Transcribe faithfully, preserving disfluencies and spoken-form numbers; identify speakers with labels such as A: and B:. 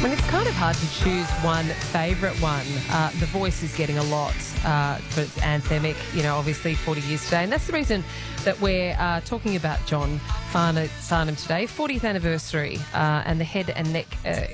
A: I mean, it's kind of hard to choose one favourite one. Uh, the Voice is getting a lot uh, for its anthemic, you know, obviously forty years today. And that's the reason that we're uh, talking about John Farnham, Farnham today, fortieth anniversary, uh, and the Head and Neck uh,